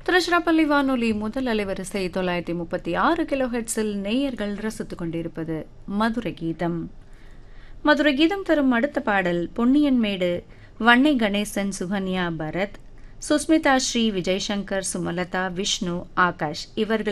திருச்சிராப்பள்ளி வானொலி முதல் அலைவரிசை 936 கிலோ ஹெர்ட்ஸில் நேயர்கள் ரசித்துக் கொண்டிருப்பது மதுரை கீதம். மதுரை கீதம் தரும் அடுத்த பாடல் பொன்னியன்மேடு வன்னை கணேசன், சுகன்யா, பரத், சுஸ்மிதா ஸ்ரீ, விஜய்சங்கர், சுமலதா, விஷ்ணு, ஆகாஷ் இவர்கள்